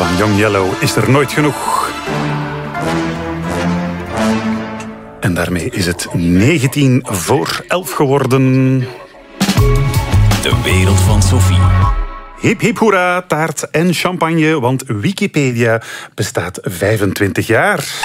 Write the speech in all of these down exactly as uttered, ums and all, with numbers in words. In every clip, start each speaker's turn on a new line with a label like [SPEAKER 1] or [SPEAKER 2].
[SPEAKER 1] van Young Yellow is er nooit genoeg. En daarmee is het negentien voor elf geworden.
[SPEAKER 2] De wereld van Sophie.
[SPEAKER 1] Hip hip hoera, taart en champagne, want Wikipedia bestaat vijfentwintig jaar.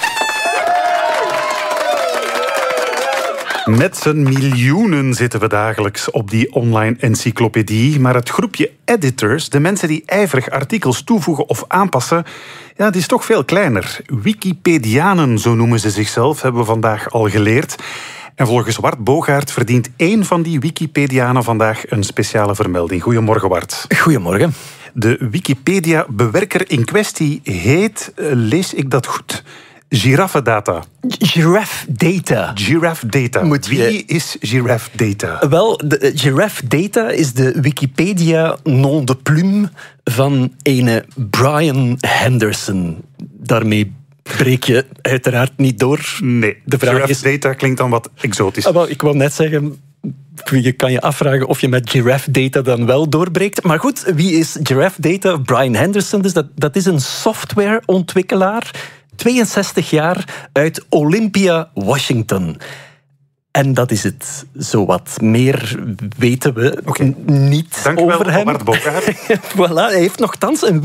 [SPEAKER 1] Met z'n miljoenen zitten we dagelijks op die online encyclopedie. Maar het groepje editors, de mensen die ijverig artikels toevoegen of aanpassen, ja, die is toch veel kleiner. Wikipedianen, zo noemen ze zichzelf, hebben we vandaag al geleerd. En volgens Wart Bogaert verdient één van die Wikipedianen vandaag een speciale vermelding. Goedemorgen, Wart.
[SPEAKER 3] Goedemorgen.
[SPEAKER 1] De Wikipedia-bewerker in kwestie heet, lees ik dat goed, Giraffe Data.
[SPEAKER 3] Giraffe Data.
[SPEAKER 1] Giraffe Data.
[SPEAKER 3] Moet je...
[SPEAKER 1] Wie is Giraffe Data?
[SPEAKER 3] Wel, de Giraffe Data is de Wikipedia nom de plume van ene Brian Henderson. Daarmee breek je uiteraard niet door.
[SPEAKER 1] Nee,
[SPEAKER 3] de vraag
[SPEAKER 1] Giraffe
[SPEAKER 3] is...
[SPEAKER 1] Data klinkt dan wat exotisch.
[SPEAKER 3] Ah, wel, ik wou net zeggen, je kan je afvragen of je met Giraffe Data dan wel doorbreekt. Maar goed, wie is Giraffe Data? Brian Henderson, dus dat, dat is een softwareontwikkelaar, tweeënzestig jaar, uit Olympia, Washington. En dat is het, zowat. Meer weten we okay. niet
[SPEAKER 1] Dank
[SPEAKER 3] over
[SPEAKER 1] wel,
[SPEAKER 3] hem.
[SPEAKER 1] Bart Bogaert.
[SPEAKER 3] Voilà, hij heeft nogthans een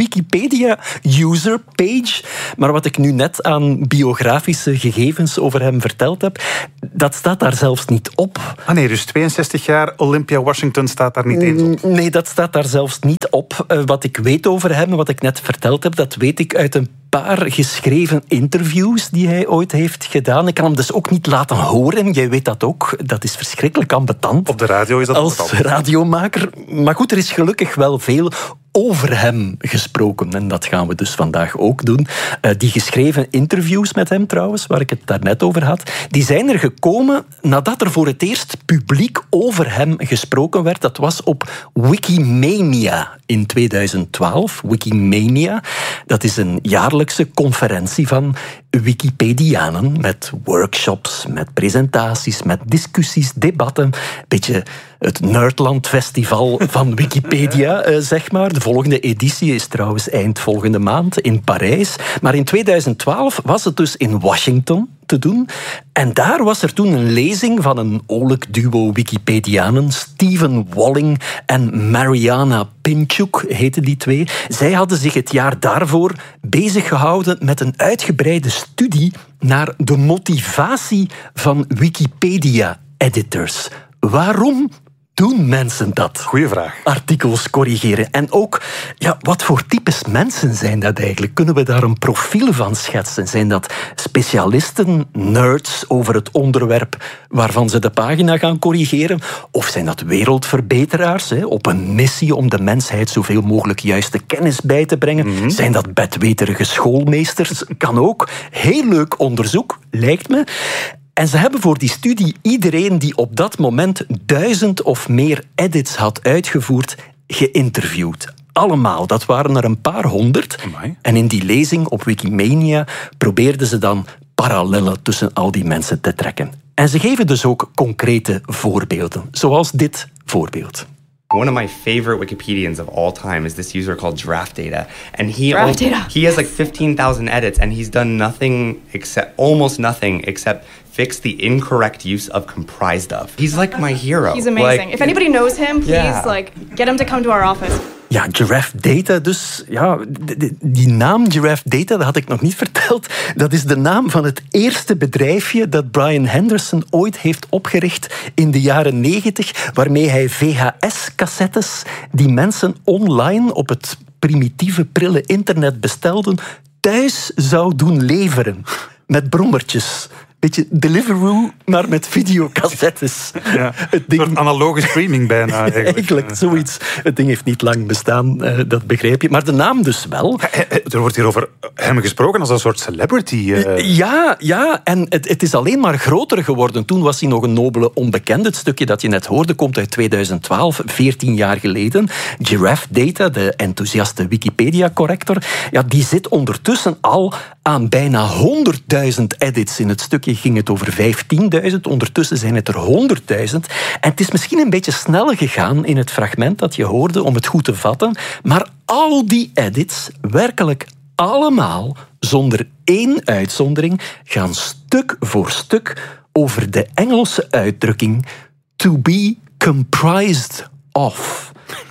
[SPEAKER 3] Wikipedia-user-page. Maar wat ik nu net aan biografische gegevens over hem verteld heb, dat staat daar zelfs niet op.
[SPEAKER 1] Ah nee, dus tweeënzestig jaar, Olympia, Washington staat daar niet eens op?
[SPEAKER 3] Nee, dat staat daar zelfs niet op. Uh, wat ik weet over hem, wat ik net verteld heb, dat weet ik uit een paar geschreven interviews die hij ooit heeft gedaan. Ik kan hem dus ook niet laten horen. Jij weet dat ook. Dat is verschrikkelijk ambetant.
[SPEAKER 1] Op de radio is dat
[SPEAKER 3] als radiomaker. Maar goed, er is gelukkig wel veel over hem gesproken. En dat gaan we dus vandaag ook doen. Uh, die geschreven interviews met hem trouwens, waar ik het daarnet over had, die zijn er gekomen nadat er voor het eerst publiek over hem gesproken werd. Dat was op Wikimania in tweeduizend twaalf. Wikimania, dat is een jaarlijkse conferentie van Wikipedianen met workshops, met presentaties, met discussies, debatten. Een beetje het Nerdland Festival van Wikipedia, uh, zeg maar. De volgende editie is trouwens eind volgende maand in Parijs. Maar in tweeduizend twaalf was het dus in Washington te doen. En daar was er toen een lezing van een oorlijk duo Wikipedianen, Stephen Walling en Mariana Pinchuk heten die twee. Zij hadden zich het jaar daarvoor bezig gehouden met een uitgebreide studie naar de motivatie van Wikipedia-editors. Waarom doen mensen dat?
[SPEAKER 1] Goeie vraag.
[SPEAKER 3] Artikels corrigeren. En ook, ja, wat voor types mensen zijn dat eigenlijk? Kunnen we daar een profiel van schetsen? Zijn dat specialisten, nerds over het onderwerp waarvan ze de pagina gaan corrigeren? Of zijn dat wereldverbeteraars, hè, op een missie om de mensheid zoveel mogelijk juiste kennis bij te brengen? Mm-hmm. Zijn dat bedweterige schoolmeesters? Kan ook. Heel leuk onderzoek, lijkt me. En ze hebben voor die studie iedereen die op dat moment duizend of meer edits had uitgevoerd, geïnterviewd. Allemaal, dat waren er een paar honderd.
[SPEAKER 1] Amai.
[SPEAKER 3] En in die lezing op Wikimania probeerden ze dan parallellen tussen al die mensen te trekken. En ze geven dus ook concrete voorbeelden, zoals dit voorbeeld.
[SPEAKER 4] One of my favorite Wikipedians of all time is this user called Giraffe Data, and he
[SPEAKER 5] Giraffe Data.
[SPEAKER 4] he has like fifteen thousand edits, and he's done nothing except almost nothing except fix the incorrect use of comprised of. He's like my hero.
[SPEAKER 5] He's amazing.
[SPEAKER 4] Like,
[SPEAKER 5] if anybody knows him, please
[SPEAKER 4] yeah.
[SPEAKER 5] like get him to come to our office.
[SPEAKER 3] Ja, Giraffe Data dus. Ja, die naam Giraffe Data, dat had ik nog niet verteld. Dat is de naam van het eerste bedrijfje dat Brian Henderson ooit heeft opgericht in de jaren negentig, waarmee hij V H S-cassettes die mensen online op het primitieve, prille internet bestelden, thuis zou doen leveren. Met brommertjes. Beetje Deliveroo, maar met videocassettes.
[SPEAKER 1] Ja, het ding... Een soort analoge streaming bijna. Eigenlijk,
[SPEAKER 3] eigenlijk zoiets. Het ding heeft niet lang bestaan, dat begrijp je. Maar de naam dus wel.
[SPEAKER 1] Ja, er wordt hier over hem gesproken als een soort celebrity. Uh...
[SPEAKER 3] Ja, ja, en het, het is alleen maar groter geworden. Toen was hij nog een nobele onbekende. Het stukje dat je net hoorde komt uit tweeduizend twaalf, veertien jaar geleden. Giraffe Data, de enthousiaste Wikipedia-corrector, ja, die zit ondertussen al aan bijna honderdduizend edits. In het stukje ging het over vijftienduizend. Ondertussen zijn het er honderdduizend. En het is misschien een beetje snel gegaan in het fragment dat je hoorde om het goed te vatten. Maar al die edits, werkelijk allemaal, zonder één uitzondering, gaan stuk voor stuk over de Engelse uitdrukking to be comprised of.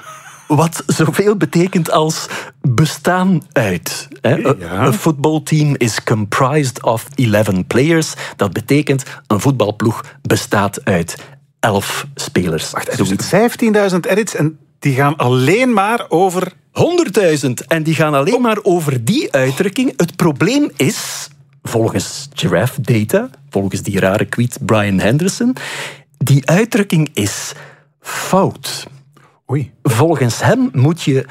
[SPEAKER 3] Wat zoveel betekent als bestaan uit. Hè?
[SPEAKER 1] Ja.
[SPEAKER 3] Een voetbalteam is comprised of eleven players. Dat betekent een voetbalploeg bestaat uit elf spelers.
[SPEAKER 1] Wacht, dus vijftienduizend edits en die gaan alleen maar over...
[SPEAKER 3] honderdduizend. En die gaan alleen maar over die uitdrukking. Het probleem is, volgens Giraffe Data, volgens die rare tweet Brian Henderson, die uitdrukking is fout.
[SPEAKER 1] Oei.
[SPEAKER 3] Volgens hem moet je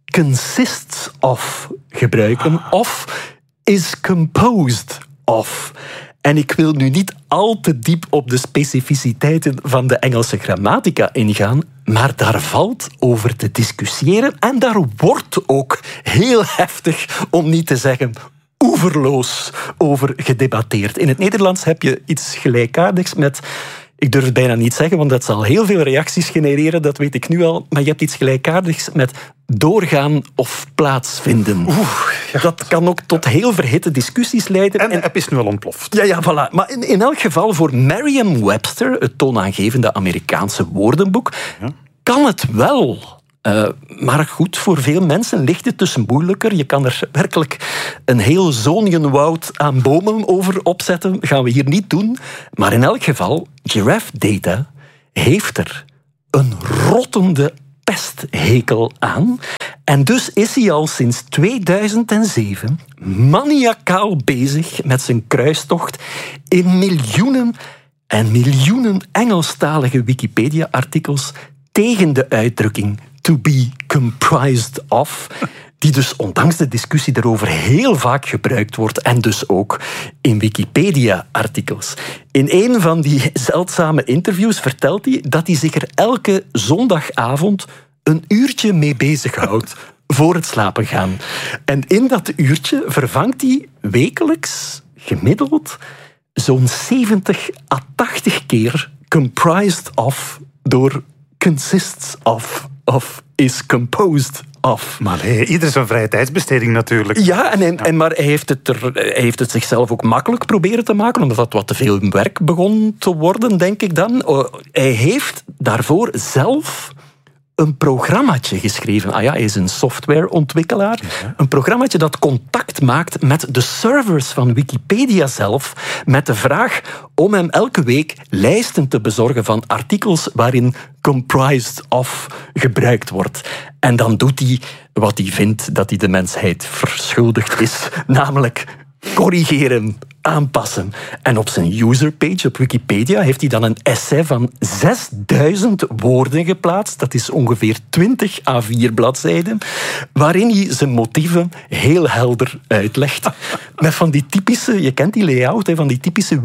[SPEAKER 3] consists of gebruiken of is composed of. En ik wil nu niet al te diep op de specificiteiten van de Engelse grammatica ingaan, maar daar valt over te discussiëren en daar wordt ook heel heftig, om niet te zeggen oeverloos, over gedebatteerd. In het Nederlands heb je iets gelijkaardigs met... Ik durf het bijna niet zeggen, want dat zal heel veel reacties genereren, dat weet ik nu al. Maar je hebt iets gelijkaardigs met doorgaan of plaatsvinden.
[SPEAKER 1] Oeh, ja.
[SPEAKER 3] Dat kan ook tot heel verhitte discussies leiden.
[SPEAKER 1] En de app is nu al ontploft.
[SPEAKER 3] Ja, ja, voilà. Maar in, in elk geval, voor Merriam-Webster, het toonaangevende Amerikaanse woordenboek, ja. kan het wel. Uh, maar goed, voor veel mensen ligt het dus moeilijker. Je kan er werkelijk een heel zonienwoud aan bomen over opzetten. Dat gaan we hier niet doen. Maar in elk geval, Giraffe Data heeft er een rottende pesthekel aan. En dus is hij al sinds tweeduizend zeven maniacaal bezig met zijn kruistocht in miljoenen en miljoenen Engelstalige Wikipedia-artikels tegen de uitdrukking to be comprised of, die dus ondanks de discussie erover heel vaak gebruikt wordt en dus ook in Wikipedia-artikels. In een van die zeldzame interviews vertelt hij dat hij zich er elke zondagavond een uurtje mee bezighoudt voor het slapen gaan. En in dat uurtje vervangt hij wekelijks, gemiddeld, zo'n zeventig à tachtig keer comprised of door consists of of is composed of.
[SPEAKER 1] Maar hey, ieder zijn vrije tijdsbesteding natuurlijk.
[SPEAKER 3] Ja, en, en, en maar hij heeft, het er, hij heeft het zichzelf ook makkelijk proberen te maken, omdat dat wat te veel werk begon te worden, denk ik dan. Hij heeft daarvoor zelf een programmaatje geschreven. Ah ja, hij is een softwareontwikkelaar. Ja. Een programmaatje dat contact maakt met de servers van Wikipedia zelf, met de vraag om hem elke week lijsten te bezorgen van artikels waarin comprised of gebruikt wordt. En dan doet hij wat hij vindt dat hij de mensheid verschuldigd is, namelijk corrigeren, aanpassen. En op zijn userpage op Wikipedia heeft hij dan een essay van zesduizend woorden geplaatst. Dat is ongeveer twintig A vier bladzijden, waarin hij zijn motieven heel helder uitlegt. Met van die typische, je kent die layout, van die typische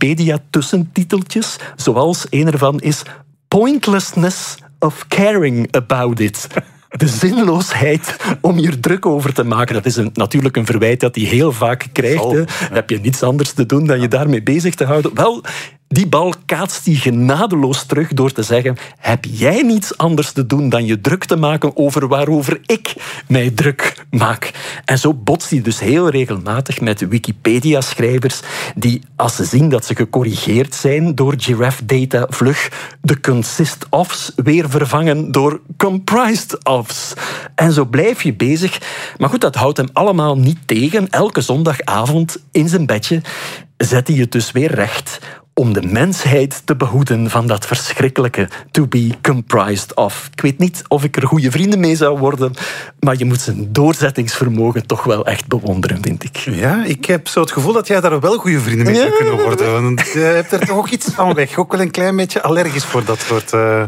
[SPEAKER 3] Wikipedia-tussentiteltjes, zoals een ervan is pointlessness of caring about it. De zinloosheid om hier druk over te maken. Dat is een, natuurlijk een verwijt dat hij heel vaak krijgt. Hè. Dan heb je niets anders te doen dan je daarmee bezig te houden. Wel, die bal kaatst hij genadeloos terug door te zeggen: heb jij niets anders te doen dan je druk te maken over waarover ik mij druk maak? En zo botst hij dus heel regelmatig met Wikipedia-schrijvers die, als ze zien dat ze gecorrigeerd zijn door Giraffe Data, vlug de consist-ofs weer vervangen door comprised-ofs. En zo blijf je bezig. Maar goed, dat houdt hem allemaal niet tegen. Elke zondagavond in zijn bedje zet hij het dus weer recht om de mensheid te behoeden van dat verschrikkelijke to be comprised of. Ik weet niet of ik er goede vrienden mee zou worden, maar je moet zijn doorzettingsvermogen toch wel echt bewonderen, vind ik.
[SPEAKER 1] Ja, ik heb zo het gevoel dat jij daar wel goede vrienden mee zou
[SPEAKER 3] ja.
[SPEAKER 1] kunnen worden. Want je hebt er toch ook iets van weg. Ook wel een klein beetje allergisch voor dat soort uh,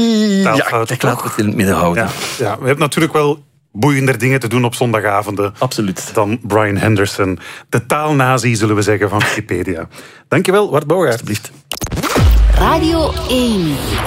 [SPEAKER 3] Ja, ik laat het in het midden houden.
[SPEAKER 1] Ja, ja, we hebben natuurlijk wel boeiender dingen te doen op zondagavonden.
[SPEAKER 3] Absoluut.
[SPEAKER 1] Dan Brian Henderson. De taalnazi, zullen we zeggen, van Wikipedia. Dankjewel, Wart Bogaert.
[SPEAKER 3] Alsjeblieft.
[SPEAKER 6] Radio één.